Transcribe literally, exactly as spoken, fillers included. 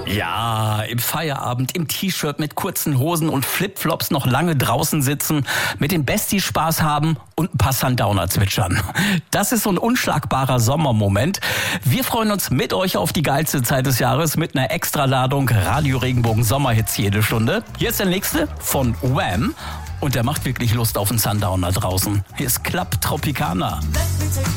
Ja, im Feierabend, im T-Shirt mit kurzen Hosen und Flipflops noch lange draußen sitzen, mit den Besties Spaß haben und ein paar Sundowner zwitschern. Das ist so ein unschlagbarer Sommermoment. Wir freuen uns mit euch auf die geilste Zeit des Jahres mit einer Extraladung Radio Regenbogen Sommerhits jede Stunde. Hier ist der nächste von Wham! Und der macht wirklich Lust auf einen Sundowner draußen. Hier ist Club Tropicana.